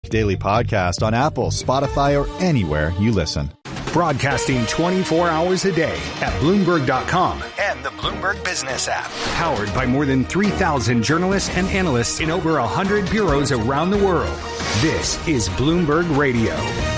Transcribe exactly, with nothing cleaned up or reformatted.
Daily podcast on Apple, Spotify, or anywhere you listen. Broadcasting twenty-four hours a day at Bloomberg dot com and the Bloomberg Business app. Powered by more than three thousand journalists and analysts in over one hundred bureaus around the world. This is Bloomberg Radio.